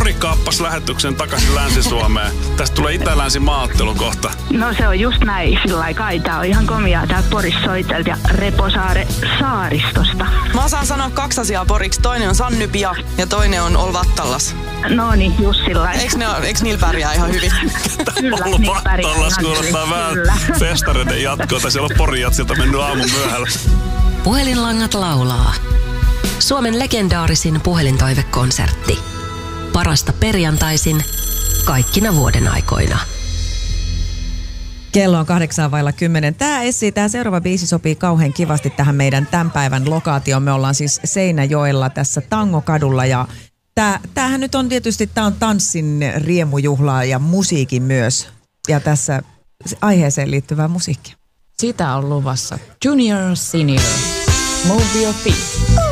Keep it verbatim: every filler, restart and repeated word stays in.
Pori kaappasi lähetyksen takaisin Länsi-Suomeen. Tästä tulee Itä-Länsi-maaottelu kohta. No se on just näin, sillä lailla kai. Tää on ihan komiaa. Täältä Porissa soitelta ja Reposaare saaristosta. Mä osaan sanoa kaksi asiaa poriksi. Toinen on Sannypia ja toinen on Olvattallas. No niin, just sillä lailla. Eiks, ne, eiks niillä pärjää ihan hyvin? Kyllä, niillä pärjää Olvattallas ihan kuulostaa hyvin. vähän Kyllä. festareiden jatkoa. Siellä on Porijatsilta mennyt aamun myöhällä. Puhelinlangat laulaa. Suomen legendaarisin puhelintoivekonsertti. Parasta perjantaisin kaikkina vuoden aikoina. Kello on kahdeksan vailla kymmenen. Tämä Essi, tämä seuraava biisi sopii kauhean kivasti tähän meidän tämän päivän lokaatioon. Me ollaan siis Seinäjoella tässä Tangokadulla ja tää, tämähän nyt on tietysti, tämä on tanssin riemujuhlaa ja musiikin myös. Ja tässä aiheeseen liittyvää musiikkia. Sitä on luvassa. Junior, senior, move your feet.